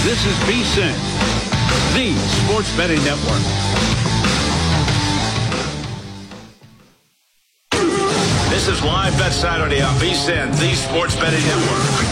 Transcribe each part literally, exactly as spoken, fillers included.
This is V S I N, the Sports Betting Network. This is Live Bet Saturday on V S I N, the Sports Betting Network.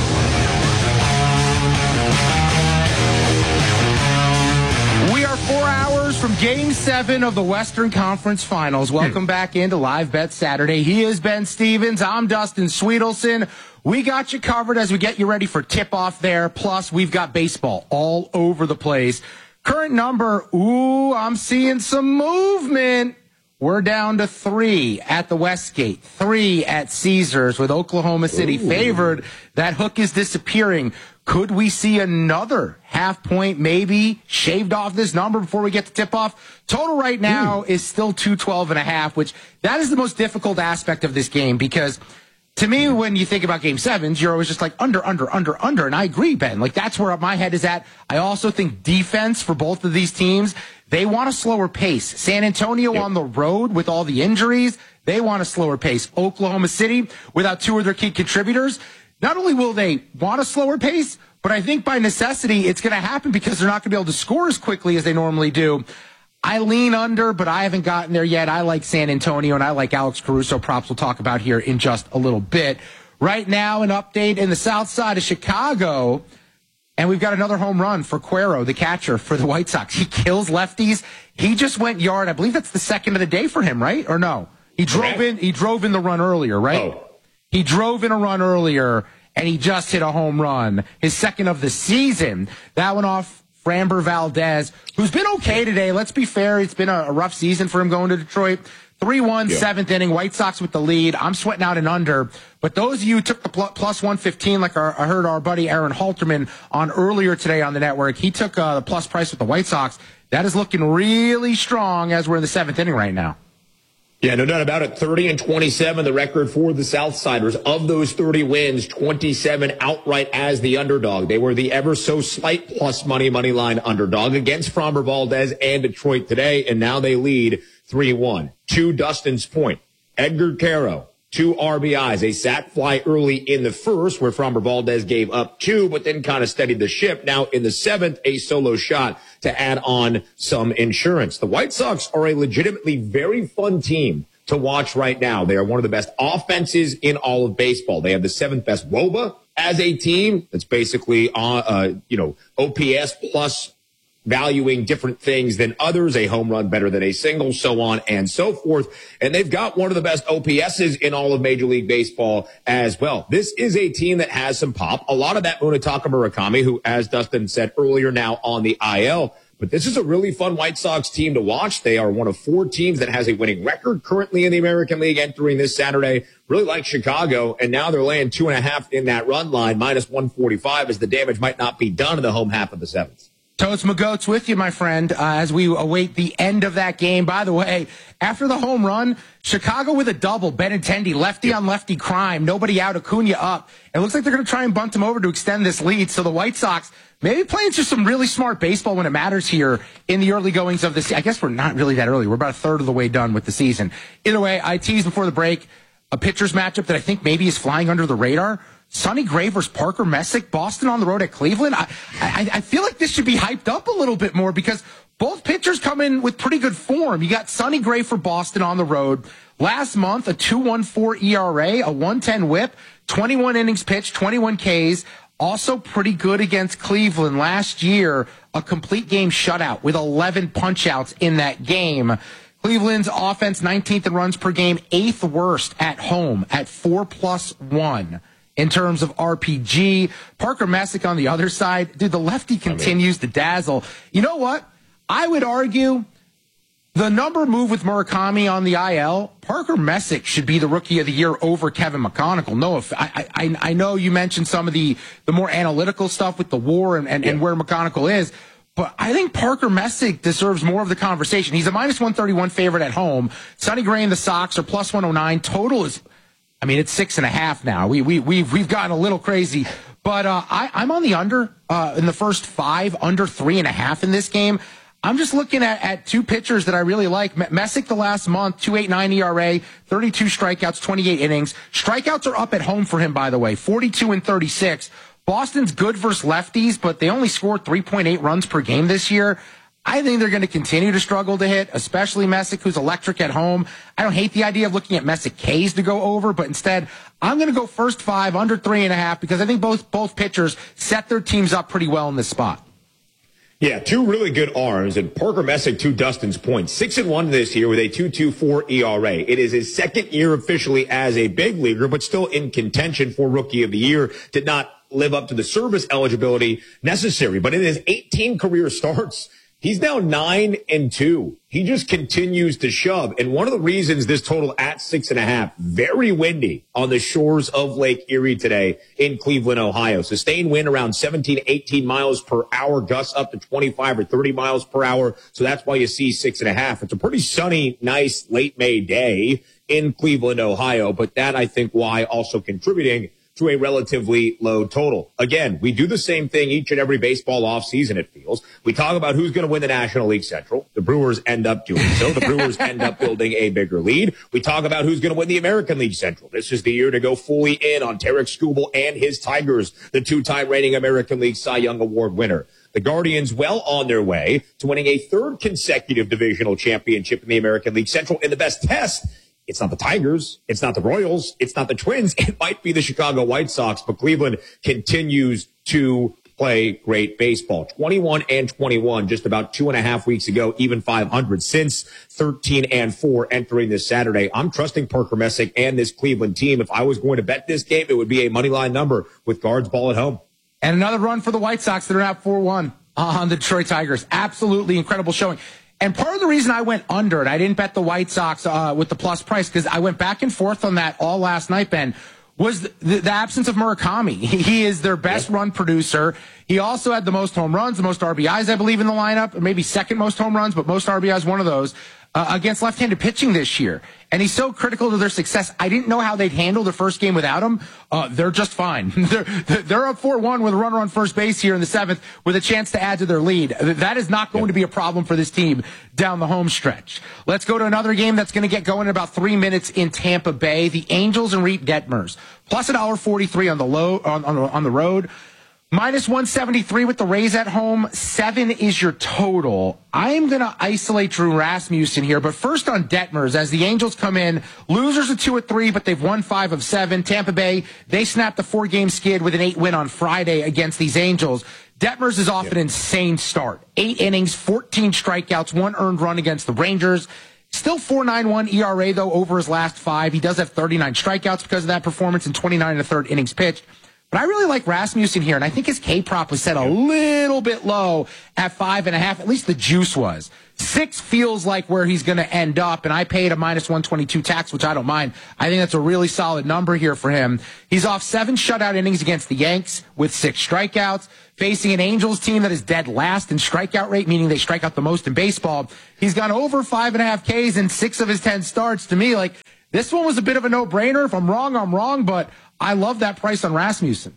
We are four hours from Game seven of the Western Conference Finals. Welcome back into Live Bet Saturday. He is Ben Stevens. I'm Dustin Sweetelson. We got you covered as we get you ready for tip-off there. Plus, we've got baseball all over the place. Current number, ooh, I'm seeing some movement. We're down to three at the Westgate, three at Caesars with Oklahoma City Ooh. favored. That hook is disappearing. Could we see another half point maybe shaved off this number before we get to tip off? Total right now Ooh. is still two twelve and a half, which that is the most difficult aspect of this game because to me, when you think about game sevens, you're always just like under, under, under, under. And I agree, Ben. Like that's where my head is at. I also think defense for both of these teams, they want a slower pace. San Antonio yep. on the road with all the injuries, they want a slower pace. Oklahoma City, without two of their key contributors, not only will they want a slower pace, but I think by necessity it's going to happen because they're not going to be able to score as quickly as they normally do. I lean under, but I haven't gotten there yet. I like San Antonio, and I like Alex Caruso. Props we'll talk about here in just a little bit. Right now, an update in the south side of Chicago, and we've got another home run for Cuero, the catcher for the White Sox. He kills lefties. He just went yard. I believe that's the second of the day for him, right? Or no? He drove in. He drove in the run earlier, right? Oh. He drove in a run earlier, and he just hit a home run, his second of the season. That went off Framber Valdez, who's been okay today. Let's be fair. It's been a, a rough season for him going to Detroit. three one, yeah. seventh inning, White Sox with the lead. I'm sweating out an under. But those of you who took the pl- plus one fifteen, like our, I heard our buddy Aaron Halterman on earlier today on the network, he took uh, the plus price with the White Sox. That is looking really strong as we're in the seventh inning right now. Yeah, no doubt about it. thirty and twenty-seven, the record for the Southsiders. Of those thirty wins, twenty-seven outright as the underdog. They were the ever so slight plus money, money line underdog against Framber Valdez and Detroit today, and now they lead three one. To Dustin's point, Edgar Quero, two R B Is, a sac fly early in the first where Framber Valdez gave up two, but then kind of steadied the ship. Now in the seventh, a solo shot to add on some insurance. The White Sox are a legitimately very fun team to watch right now. They are one of the best offenses in all of baseball. They have the seventh best W O B A as a team. That's basically, uh, uh, you know, O P S plus valuing different things than others, a home run better than a single, so on and so forth. And they've got one of the best O P S's in all of Major League Baseball as well. This is a team that has some pop. A lot of that Munetaka Murakami, who, as Dustin said earlier, now on the I L. But this is a really fun White Sox team to watch. They are one of four teams that has a winning record currently in the American League entering this Saturday. Really like Chicago, and now they're laying two and a half in that run line, minus one forty-five, as the damage might not be done in the home half of the seventh. Toast McGoats with you, my friend, uh, as we await the end of that game. By the way, after the home run, Chicago with a double, Benintendi, lefty on lefty crime, nobody out, Acuna up. It looks like they're going to try and bunt him over to extend this lead. So the White Sox maybe playing just some really smart baseball when it matters here in the early goings of this. I guess we're not really that early. We're about a third of the way done with the season. Either way, I teased before the break a pitcher's matchup that I think maybe is flying under the radar. Sonny Gray versus Parker Messick, Boston on the road at Cleveland. I, I, I feel like this should be hyped up a little bit more because both pitchers come in with pretty good form. You got Sonny Gray for Boston on the road. Last month, a two point one four E R A, a one ten whip, twenty-one innings pitched, twenty-one Ks. Also pretty good against Cleveland. Last year, a complete game shutout with eleven punch-outs in that game. Cleveland's offense, nineteenth in runs per game, eighth worst at home at four plus one. In terms of R P G, Parker Messick on the other side, dude, the lefty continues to dazzle. You know what? I would argue the number move with Murakami on the I L, Parker Messick should be the rookie of the year over Kevin McConnell. No, if I, I, I know you mentioned some of the, the more analytical stuff with the WAR and, and, yeah. and where McConnell is, but I think Parker Messick deserves more of the conversation. He's a minus one thirty-one favorite at home. Sonny Gray and the Sox are plus one oh nine. Total is, I mean, it's six and a half now. We, we, we've, we've gotten a little crazy. But uh, I, I'm on the under uh, in the first five, under three and a half in this game. I'm just looking at, at two pitchers that I really like. Messick the last month, two point eight nine E R A, thirty-two strikeouts, twenty-eight innings. Strikeouts are up at home for him, by the way, forty-two and thirty-six. Boston's good versus lefties, but they only scored three point eight runs per game this year. I think they're going to continue to struggle to hit, especially Messick, who's electric at home. I don't hate the idea of looking at Messick K's to go over, but instead, I'm going to go first five, under three and a half, because I think both both pitchers set their teams up pretty well in this spot. Yeah, two really good arms, and Parker Messick, to Dustin's point, six and one this year with a two point two four E R A. It is his second year officially as a big leaguer, but still in contention for Rookie of the Year. Did not live up to the service eligibility necessary, but in his eighteen career starts, he's now nine and two. He just continues to shove. And one of the reasons this total at six and a half, very windy on the shores of Lake Erie today in Cleveland, Ohio. Sustained wind around seventeen, eighteen miles per hour, gusts up to twenty-five or thirty miles per hour. So that's why you see six and a half. It's a pretty sunny, nice late May day in Cleveland, Ohio. But that, I think, why also contributing to a relatively low total. Again, we do the same thing each and every baseball offseason, it feels. We talk about who's going to win the National League Central. The Brewers end up doing so. The Brewers end up building a bigger lead. We talk about who's going to win the American League Central. This is the year to go fully in on Tarek Skubal and his Tigers, the two-time reigning American League Cy Young Award winner. The Guardians well on their way to winning a third consecutive divisional championship in the American League Central. And the best test, it's not the Tigers. It's not the Royals. It's not the Twins. It might be the Chicago White Sox, but Cleveland continues to play great baseball. twenty-one and twenty-one just about two and a half weeks ago, even five hundred since thirteen and four entering this Saturday. I'm trusting Parker Messick and this Cleveland team. If I was going to bet this game, it would be a money line number with Guards ball at home. And another run for the White Sox that are out four one on the Detroit Tigers. Absolutely incredible showing. And part of the reason I went under it, I didn't bet the White Sox uh, with the plus price, because I went back and forth on that all last night, Ben, was the, the, the absence of Murakami. He, he is their best yeah. run producer. He also had the most home runs, the most R B Is, I believe, in the lineup, or maybe second most home runs, but most R B Is, one of those, uh, against left-handed pitching this year. And he's so critical to their success. I didn't know how they'd handle the first game without him. Uh, they're just fine. they're, they're up four one with a runner on first base here in the seventh with a chance to add to their lead. That is not going to be a problem for this team down the home stretch. Let's go to another game that's going to get going in about three minutes in Tampa Bay. The Angels and Reed Detmers. Plus one dollar forty-three on the low, on, on, on the road. Minus one seventy-three with the Rays at home. Seven is your total. I am going to isolate Drew Rasmussen here, but first on Detmers, as the Angels come in, losers of two at three, but they've won five of seven. Tampa Bay, they snapped the four-game skid with an eight win on Friday against these Angels. Detmers is off yep. an insane start. Eight innings, fourteen strikeouts, one earned run against the Rangers. Still four point nine one E R A, though, over his last five. He does have thirty-nine strikeouts because of that performance and twenty-nine and a third innings pitched. But I really like Rasmussen here, and I think his K-prop was set a little bit low at five and a half. At least the juice was. Six feels like where he's going to end up, and I paid a minus one twenty-two tax, which I don't mind. I think that's a really solid number here for him. He's off seven shutout innings against the Yanks with six strikeouts, facing an Angels team that is dead last in strikeout rate, meaning they strike out the most in baseball. He's gone over five and a half Ks in six of his ten starts. To me, like, this one was a bit of a no-brainer. If I'm wrong, I'm wrong, but I love that price on Rasmussen.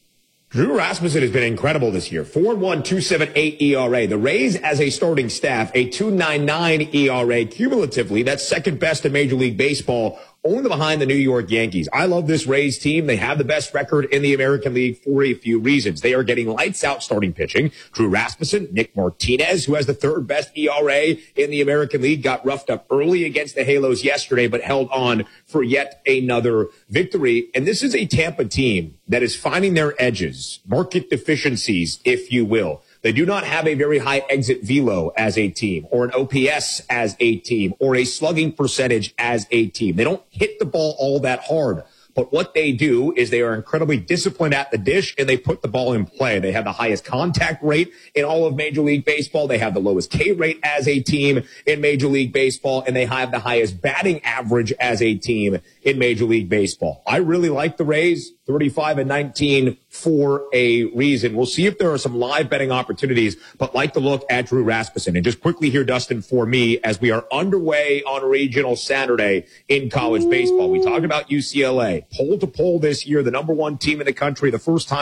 Drew Rasmussen has been incredible this year. four point one two seven eight E R A. The Rays as a starting staff, a two point nine nine E R A cumulatively. That's second best in Major League Baseball, only behind the New York Yankees. I love this Rays team. They have the best record in the American League for a few reasons. They are getting lights out starting pitching. Drew Rasmussen, Nick Martinez, who has the third best E R A in the American League, got roughed up early against the Halos yesterday, but held on for yet another victory. And this is a Tampa team that is finding their edges, market deficiencies, if you will. They do not have a very high exit velo as a team, or an O P S as a team, or a slugging percentage as a team. They don't hit the ball all that hard. But what they do is they are incredibly disciplined at the dish, and they put the ball in play. They have the highest contact rate in all of Major League Baseball. They have the lowest K rate as a team in Major League Baseball, and they have the highest batting average as a team in Major League Baseball. I really like the Rays, thirty-five and nineteen for a reason. We'll see if there are some live betting opportunities, but like to look at Drew Rasmussen. And just quickly here, Dustin, for me, as we are underway on Regional Saturday in college baseball, we talked about U C L A. Poll to poll this year, the number one team in the country, the first time that has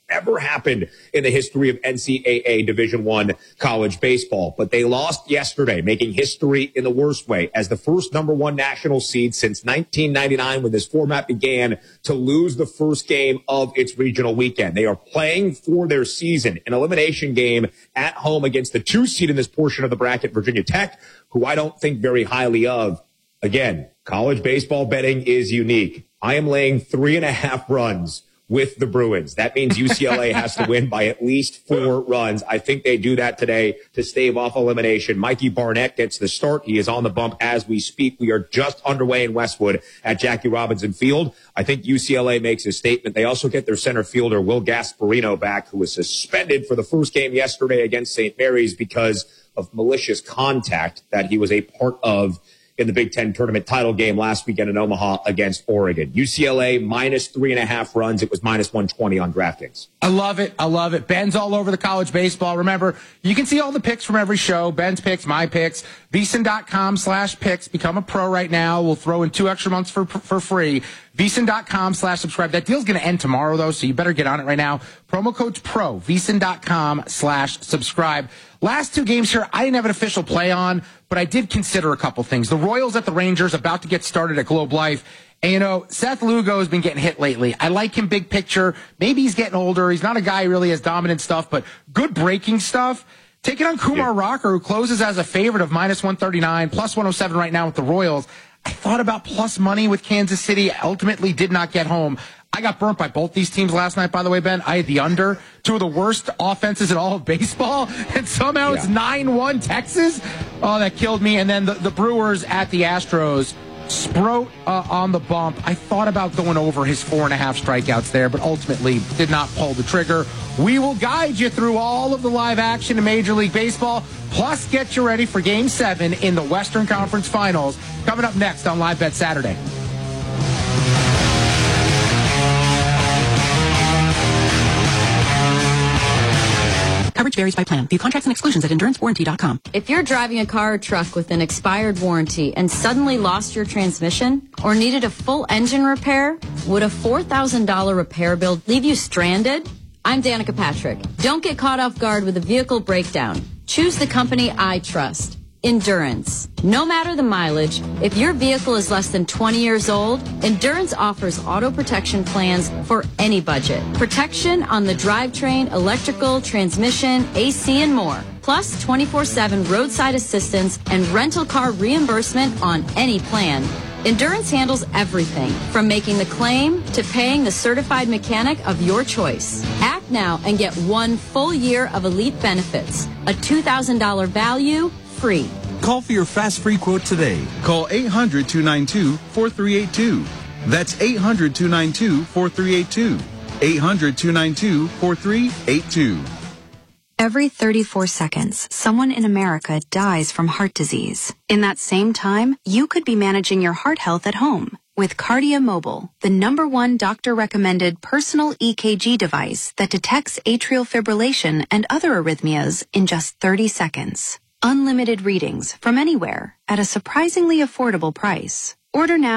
ever happened in the history of N C double A Division One college baseball. But they lost yesterday, making history in the worst way as the first number one national seed since nineteen ninety-nine, when this format began, to lose the first game of its regional weekend. They are playing for their season, an elimination game at home against the two seed in this portion of the bracket, Virginia Tech, who I don't think very highly of. Again, college baseball betting is unique. I am laying three and a half runs with the Bruins. That means U C L A has to win by at least four runs. I think they do that today to stave off elimination. Mikey Barnett gets the start. He is on the bump as we speak. We are just underway in Westwood at Jackie Robinson Field. I think U C L A makes a statement. They also get their center fielder, Will Gasparino, back, who was suspended for the first game yesterday against Saint Mary's because of malicious contact that he was a part of in the Big Ten tournament title game last weekend in Omaha against Oregon. U C L A minus three and a half runs. It was minus one twenty on DraftKings. I love it. I love it. Ben's all over the college baseball. Remember, you can see all the picks from every show. Ben's picks, my picks. VSiN.com slash picks. Become a pro right now. We'll throw in two extra months for for free. VSiN.com slash subscribe. That deal's going to end tomorrow, though, so you better get on it right now. Promo code's pro. VSiN.com slash subscribe. Last two games here, I didn't have an official play on, but I did consider a couple things. The Royals at the Rangers, about to get started at Globe Life. And, you know, Seth Lugo has been getting hit lately. I like him big picture. Maybe he's getting older. He's not a guy who really has dominant stuff, but good breaking stuff. Taking on Kumar yeah. Rocker, who closes as a favorite of minus one thirty-nine, plus one oh seven right now with the Royals. I thought about plus money with Kansas City. Ultimately did not get home. I got burnt by both these teams last night, by the way, Ben. I had the under, two of the worst offenses in all of baseball, and somehow yeah. it's nine one Texas. Oh, that killed me. And then the, the Brewers at the Astros. Sproat uh, on the bump. I thought about going over his four and a half strikeouts there, but ultimately did not pull the trigger. We will guide you through all of the live action in Major League Baseball, plus get you ready for Game seven in the Western Conference Finals, coming up next on Live Bet Saturday. Coverage varies by plan. View contracts and exclusions at endurance warranty dot com. If you're driving a car or truck with an expired warranty and suddenly lost your transmission or needed a full engine repair, would a four thousand dollars repair bill leave you stranded? I'm Danica Patrick. Don't get caught off guard with a vehicle breakdown. Choose the company I trust. Endurance. No matter the mileage, if your vehicle is less than twenty years old, Endurance offers auto protection plans for any budget. Protection on the drivetrain, electrical, transmission, A C, and more. Plus twenty-four seven roadside assistance and rental car reimbursement on any plan. Endurance handles everything from making the claim to paying the certified mechanic of your choice. Act now and get one full year of elite benefits. A two thousand dollars value free. Call for your fast free quote today. Call eight hundred, two nine two, four three eight two. That's eight hundred, two nine two, four three eight two. eight hundred, two nine two, four three eight two. Every thirty-four seconds, someone in America dies from heart disease. In that same time, you could be managing your heart health at home with Cardia Mobile, the number one doctor-recommended personal E K G device that detects atrial fibrillation and other arrhythmias in just thirty seconds. Unlimited readings from anywhere at a surprisingly affordable price. Order now.